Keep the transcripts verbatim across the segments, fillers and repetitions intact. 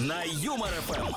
на Юмор ФМ.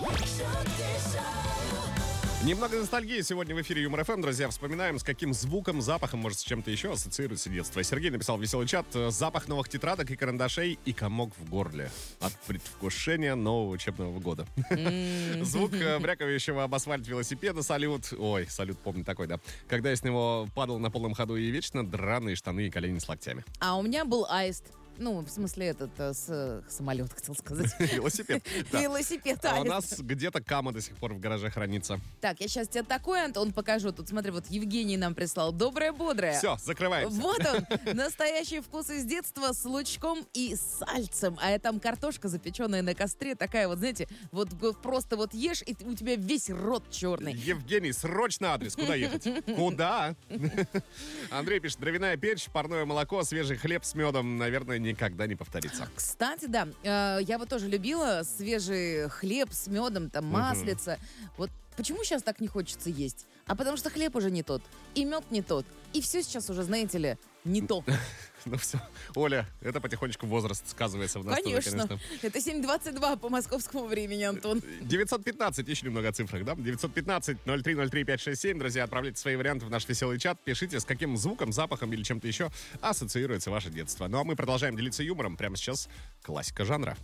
Немного ностальгии сегодня в эфире Юмор ФМ, друзья. Вспоминаем, с каким звуком, запахом, может, с чем-то еще ассоциируется детство. Сергей написал в веселый чат: запах новых тетрадок и карандашей и комок в горле от предвкушения нового учебного года. Звук брякающего об асфальт велосипеда, салют. Ой, салют, помню такой, да. Когда я с него падал на полном ходу, и вечно драные штаны и колени с локтями. А у меня был аист. Ну, в смысле, этот с, самолет, хотел сказать. Велосипед. Да. Велосипед, А у аист. нас где-то Кама до сих пор в гараже хранится. Так, я сейчас тебе такой, Антон, покажу. Тут, смотри, вот Евгений нам прислал. Доброе, бодрое. Все, закрываемся. Вот он, настоящий вкус из детства с лучком и сальцем. А там картошка, запеченная на костре, такая вот, знаете, вот просто вот ешь, и у тебя весь рот черный. Евгений, срочно адрес. Куда ехать? Куда? Андрей пишет: дровяная печь, парное молоко, свежий хлеб с медом. Наверное, никогда не повторится. Кстати, да, э, я вот тоже любила свежий хлеб с медом, там, маслица. Вот почему сейчас так не хочется есть? А потому что хлеб уже не тот, и мед не тот, и все сейчас уже, знаете ли, не то. Ну все, Оля, это потихонечку возраст сказывается в нас. Конечно. Тоже, конечно. Это семь двадцать два по московскому времени, Антон. девятьсот пятнадцать, еще немного о цифрах, да? девятьсот пятнадцать ноль три ноль три пять шесть семь. Друзья, отправляйте свои варианты в наш веселый чат. Пишите, с каким звуком, запахом или чем-то еще ассоциируется ваше детство. Ну а мы продолжаем делиться юмором. Прямо сейчас классика жанра.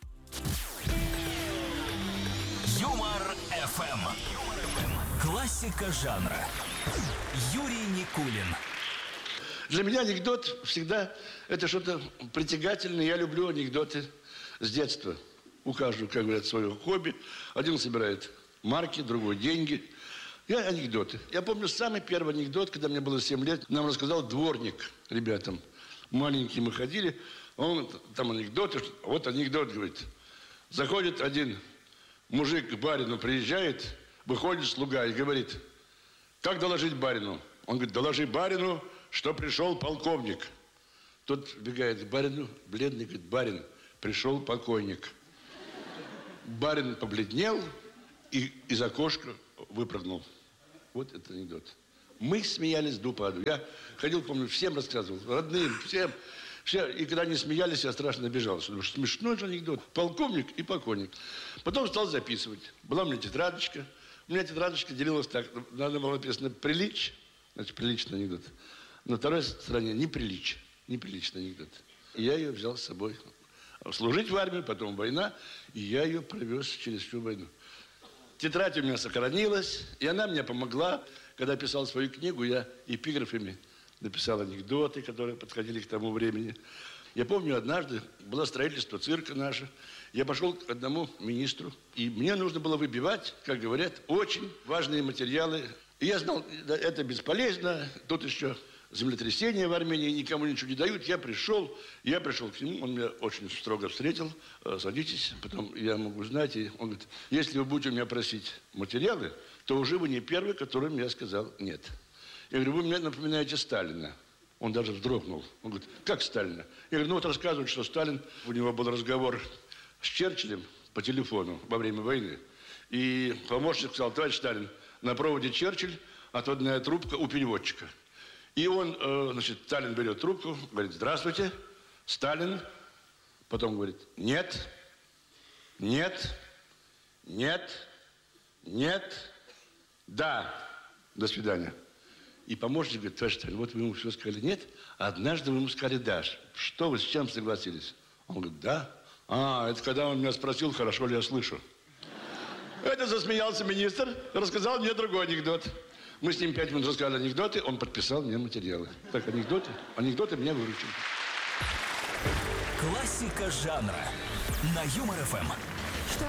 Юмор ФМ. Классика жанра. Юрий Никулин. Для меня анекдот всегда это что-то притягательное. Я люблю анекдоты с детства. У каждого, как говорят, свое хобби. Один собирает марки, другой деньги. Я анекдоты. Я помню самый первый анекдот, когда мне было семь лет. Нам рассказал дворник ребятам. Маленькие мы ходили. Он там анекдоты. Вот анекдот, говорит. Заходит один мужик к барину, приезжает, выходит слуга и говорит: как доложить барину? Он говорит: доложи барину, что пришел полковник. Тот бегает к барину, бледный, говорит: барин, пришел покойник. Барин побледнел и из окошка выпрыгнул. Вот это анекдот. Мы смеялись до упаду. Я ходил, помню, всем рассказывал, родным, всем. Все, и когда они смеялись, я страшно обижался. Потому что смешной же анекдот. Полковник и покойник. Потом стал записывать. Была у меня тетрадочка. У меня тетрадочка делилась так. Надо было написано «прилич». Значит, приличный анекдот. На второй стороне неприлич. Неприличный анекдот. И я ее взял с собой. Служить в армии, потом война. И я ее провез через всю войну. Тетрадь у меня сохранилась. И она мне помогла. Когда писал свою книгу, я эпиграфами написал анекдоты, которые подходили к тому времени. Я помню, однажды было строительство цирка наше. Я пошел к одному министру, и мне нужно было выбивать, как говорят, очень важные материалы. И я знал, это бесполезно, тут еще землетрясение в Армении, никому ничего не дают. Я пришел, я пришел к нему, он меня очень строго встретил. Садитесь, потом я могу знать. И он говорит: если вы будете у меня просить материалы, то уже вы не первый, которым я сказал нет. Я говорю: вы мне напоминаете Сталина. Он даже вздрогнул. Он говорит: как Сталина? Я говорю: ну вот рассказывают, что Сталин, у него был разговор с Черчиллем по телефону во время войны. И помощник сказал: товарищ Сталин, на проводе Черчилль, отводная трубка у переводчика. И он, э, значит, Сталин берет трубку, говорит: здравствуйте, Сталин. Потом говорит: нет, нет, нет, нет, да, до свидания. И помощник говорит: товарищ Сталин, вот вы ему все сказали нет, а однажды вы ему сказали да. Что вы, с чем согласились? Он говорит: да. А, это когда он меня спросил, хорошо ли я слышу. Это засмеялся министр, рассказал мне другой анекдот. Мы с ним пять минут рассказали анекдоты, он подписал мне материалы. Так, анекдоты, анекдоты меня выручили. Классика жанра на Юмор ФМ.